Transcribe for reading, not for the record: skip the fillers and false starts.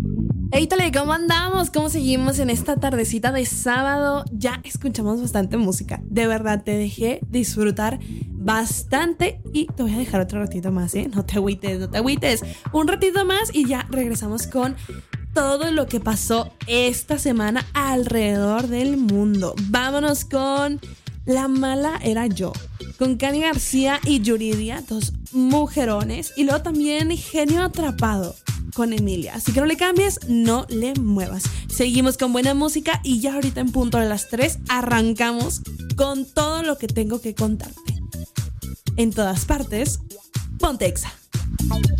Hey, Tale, ¿cómo andamos? ¿Cómo seguimos en esta tardecita de sábado? Ya escuchamos bastante música. De verdad, te dejé disfrutar bastante y te voy a dejar otro ratito más, ¿eh? No te agüites, no te agüites. Un ratito más y ya regresamos con todo lo que pasó esta semana alrededor del mundo. Vámonos con La Mala Era Yo, con Cani García y Yuridia, dos mujerones. Y luego también Genio Atrapado con Emilia. Así que no le cambies, no le muevas. Seguimos con buena música y ya ahorita en punto de las 3 arrancamos con todo lo que tengo que contarte. En todas partes, ponte Exa.